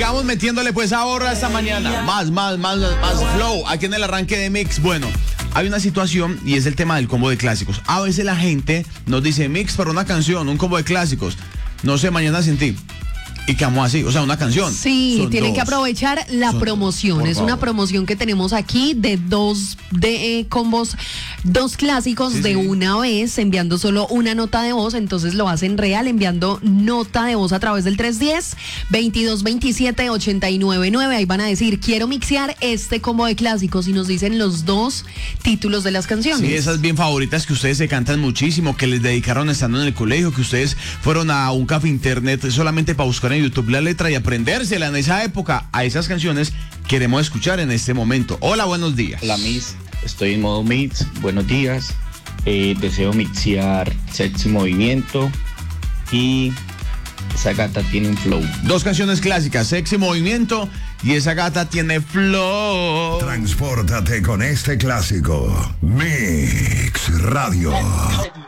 sigamos metiéndole pues ahorra esta mañana. Más flow aquí en el arranque de Mix. Bueno, hay una situación y es el tema del combo de clásicos. A veces la gente nos dice Mix para una canción, un combo de clásicos. No sé, mañana sin ti. Y quedamos así, o sea, una canción. Sí, Son tienen dos. que aprovechar la promoción. Por Es una favor. promoción que tenemos aquí de dos combos, dos clásicos Sí, de sí. una vez, enviando solo una nota de voz. Entonces lo hacen real, enviando nota de voz a través del 310-2227-899. Ahí van a decir, quiero mixear este combo de clásicos y nos dicen los dos títulos de las canciones. Sí, esas bien favoritas que ustedes se cantan muchísimo, que les dedicaron estando en el colegio, que ustedes fueron a un café internet solamente para buscar en YouTube la letra y aprendérsela en esa época. A esas canciones queremos escuchar en este momento. Hola, buenos días. Hola Miss, estoy en modo Mix, buenos días. Deseo mixear Sexy Movimiento y Esa Gata Tiene un Flow. Dos canciones clásicas, Sexy Movimiento y Esa Gata Tiene Flow. Transpórtate con este clásico. Mix Radio.